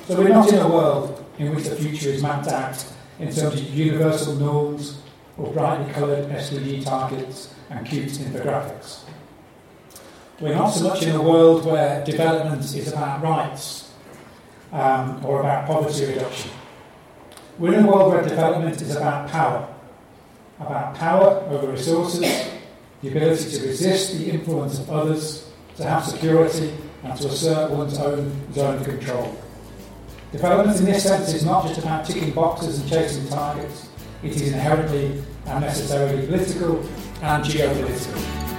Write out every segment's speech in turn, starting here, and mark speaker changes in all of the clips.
Speaker 1: So we're not in a world in which the future is mapped out in terms of universal norms or brightly coloured SDG targets and cute infographics. We're not so much in a world where development is about rights or about poverty reduction. We're in a world where development is about power over resources, the ability to resist the influence of others, to have security, and to assert one's own zone of control. Development in this sense is not just about ticking boxes and chasing targets, it is inherently and necessarily political and geopolitical.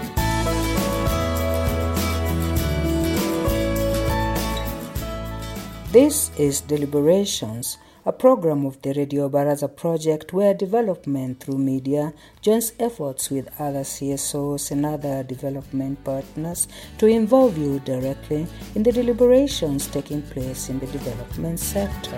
Speaker 2: This is Deliberations, a program of the Radio Baraza project where development through media joins efforts with other CSOs and other development partners to involve you directly in the deliberations taking place in the development sector.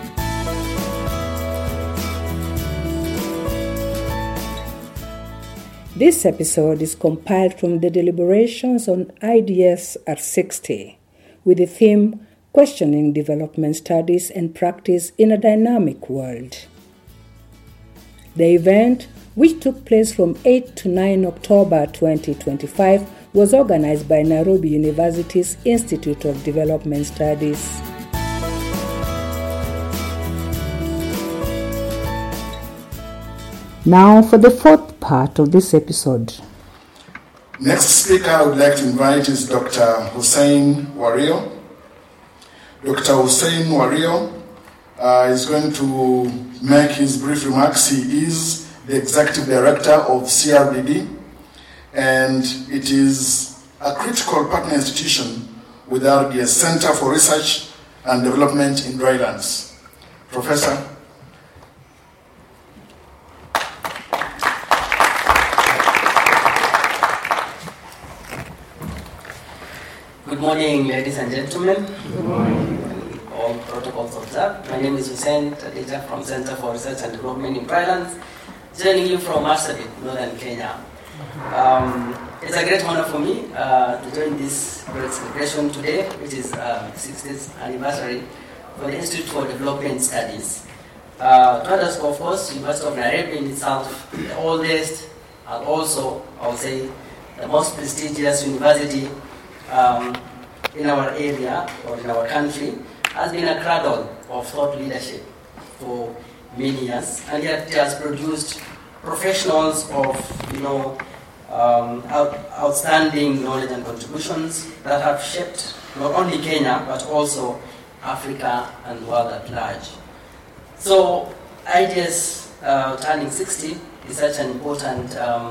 Speaker 2: This episode is compiled from the deliberations on IDS at 60 with the theme Questioning Development Studies and Practice in a Dynamic World. The event, which took place from 8 to 9 October 2025, was organized by Nairobi University's Institute of Development Studies. Now for the fourth part of this episode.
Speaker 3: Next speaker I would like to invite is Dr. Hussein Wario. Dr. Hussein Wario is going to make his brief remarks. He is the Executive Director of CRDD, and it is a critical partner institution with the Center for Research and Development in Drylands. Professor.
Speaker 4: Good morning, ladies and gentlemen.
Speaker 3: Good morning.
Speaker 4: All protocols observed. My name is Hussein Tadija from Center for Research and Development in Drylands, joining you from Marsabit, Northern Kenya. It's a great honor for me to join this great celebration today, which is 60th anniversary for the Institute for Development Studies. To underscore, of course, University of Nairobi in itself, the oldest and also, I would say, the most prestigious university in our area or in our country, has been a cradle of thought leadership for many years, and yet it has produced professionals of outstanding knowledge and contributions that have shaped not only Kenya but also Africa and the world at large. So IDS turning 60 is such an important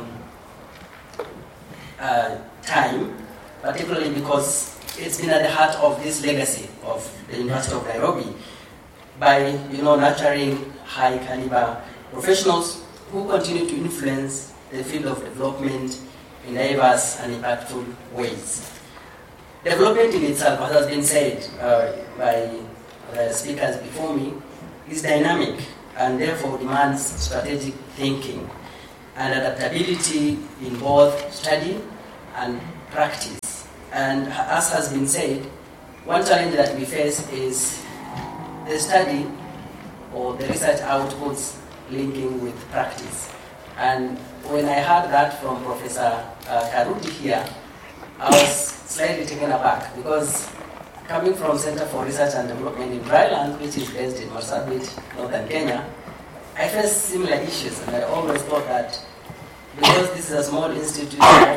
Speaker 4: time, particularly because it's been at the heart of this legacy of the University of Nairobi by, nurturing high caliber professionals who continue to influence the field of development in diverse and impactful ways. Development in itself, as has been said by the speakers before me, is dynamic and therefore demands strategic thinking and adaptability in both study and practice. And as has been said, one challenge that we face is the study or the research outputs linking with practice. And when I heard that from Professor Karuti here, I was slightly taken aback because coming from Center for Research and Development in Drylands, which is based in Marsabit, Northern Kenya, I faced similar issues, and I always thought that because this is a small institute,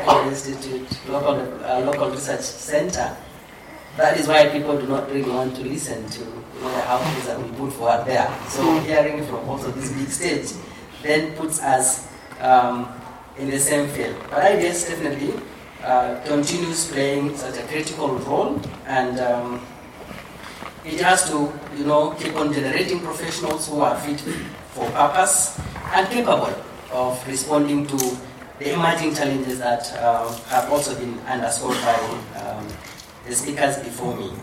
Speaker 4: local research center, that is why people do not really want to listen to how things are being put forward there. So hearing from also this big stage then puts us in the same field. But IDS definitely continues playing such a critical role, and it has to keep on generating professionals who are fit for purpose and capable of responding to the emerging challenges that have also been underscored by the speakers before me.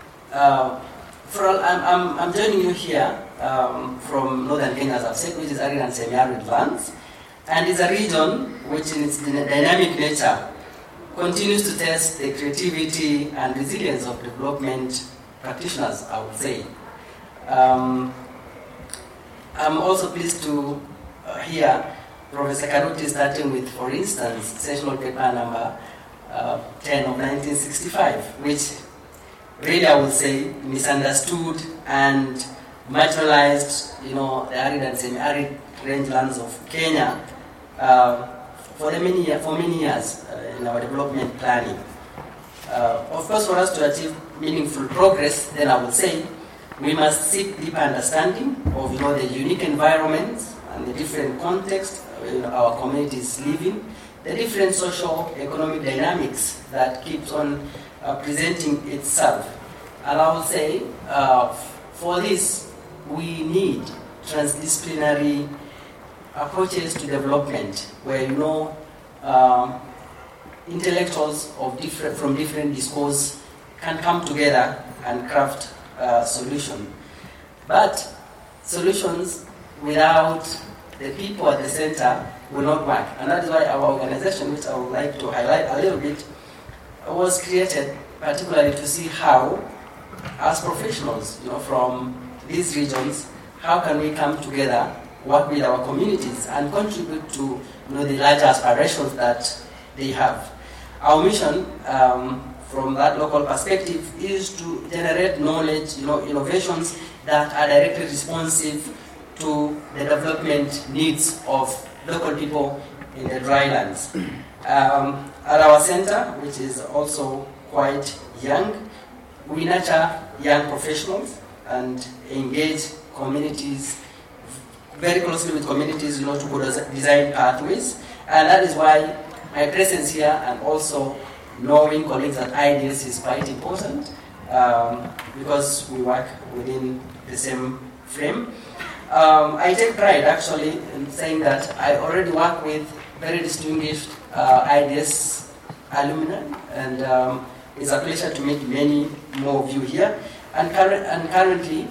Speaker 4: I'm joining you here from Northern Kenya, as I've said, which is arid and semi-arid lands, and it's a region which in its dynamic nature continues to test the creativity and resilience of development practitioners, I would say. I'm also pleased to hear Professor Karuti starting with, for instance, sessional paper number 10 of 1965, which really, I would say, misunderstood and marginalized, the arid and semi-arid rangelands of Kenya for many years in our development planning. Of course, for us to achieve meaningful progress, then I would say we must seek deeper understanding of the unique environments and the different contexts our communities live in, the different social economic dynamics that keeps on presenting itself. And I would say for this we need transdisciplinary approaches to development, where intellectuals from different discourses can come together and craft a solution. But solutions without the people at the center will not work. And that is why our organization, which I would like to highlight a little bit, was created particularly to see how, as professionals from these regions, how can we come together, work with our communities, and contribute to the larger aspirations that they have. Our mission, from that local perspective, is to generate knowledge, innovations that are directly responsive to the development needs of local people in the drylands. At our center, which is also quite young, we nurture young professionals and engage communities very closely with communities, to design pathways. And that is why my presence here and also knowing colleagues at IDS is quite important, because we work within the same frame. I take pride actually in saying that I already work with very distinguished IDS alumni, and it's a pleasure to meet many more of you here. And currently,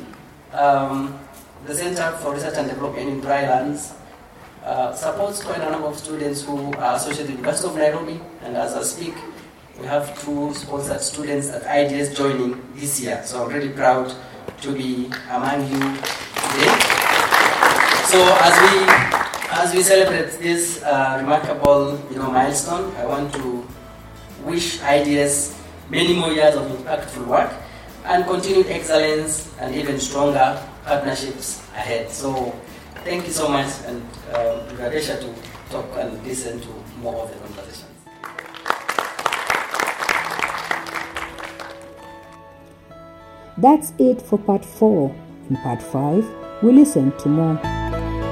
Speaker 4: the Center for Research and Development in Drylands supports quite a number of students who are associated with the University of Nairobi, and as I speak, we have 2 sponsored students at IDS joining this year. So I'm really proud to be among you today. So as we celebrate this remarkable milestone, I want to wish IDS many more years of impactful work and continued excellence and even stronger partnerships ahead. So thank you so much, and we are pleasure to talk and listen to more of the conversations.
Speaker 2: That's it for part 4. In part 5, we listen to more